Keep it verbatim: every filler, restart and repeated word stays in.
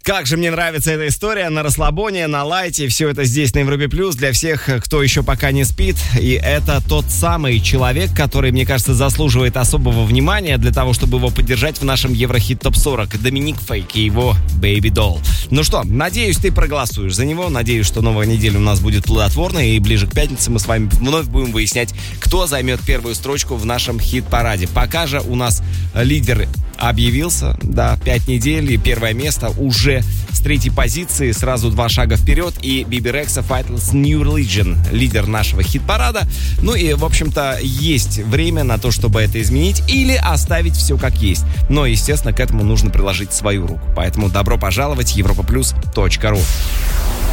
Как же мне нравится эта история на расслабоне, на лайте. Все это здесь на Европе Плюс для всех, кто еще пока не спит. И это тот самый человек, который, мне кажется, заслуживает особого внимания для того, чтобы его поддержать в нашем Еврохит топ сорок. Доминик Фейк и его Baby Doll. Ну что, надеюсь, ты проголосуешь за него. Надеюсь, что новая неделя у нас будет плодотворной. И ближе к пятнице мы с вами вновь будем выяснять, кто займет первую строчку в нашем хит-параде. Пока же у нас лидер объявился, да, пять недель, и первое место уже с третьей позиции, сразу два шага вперед, и Биби Рекса Faithless New Religion, лидер нашего хит-парада. Ну и, в общем-то, есть время на то, чтобы это изменить или оставить все как есть. Но, естественно, к этому нужно приложить свою руку. Поэтому добро пожаловать, европа плюс точка ру.